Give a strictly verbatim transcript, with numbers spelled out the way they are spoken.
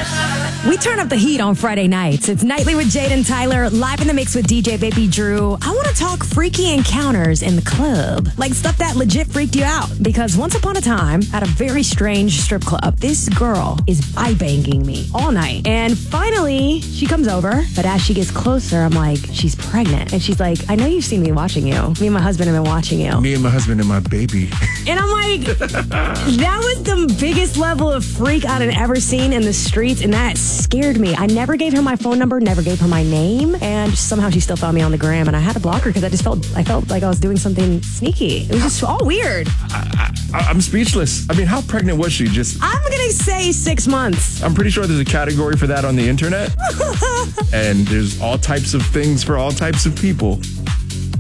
We turn up the heat on Friday nights. It's Nightly with Jade and Tyler, live in the mix with D J Baby Drew. I want to talk freaky encounters in the club. Like stuff that legit freaked you out. Because once upon a time, at a very strange strip club, this girl is eye-banging me all night. And finally, she comes over. But as she gets closer, I'm like, she's pregnant. And she's like, I know you've seen me watching you. Me and my husband have been watching you. Me and my husband and my baby. And I'm like, that was the biggest level of freak I'd ever seen in the streets. And that scared me. I never gave her my phone number, never gave her my name, and somehow she still found me on the gram, and I had to block her because I just felt I felt like I was doing something sneaky. It was just all weird. I, I, I'm speechless. I mean, how pregnant was she? Just I'm gonna say six months. I'm pretty sure there's a category for that on the internet, and there's all types of things for all types of people.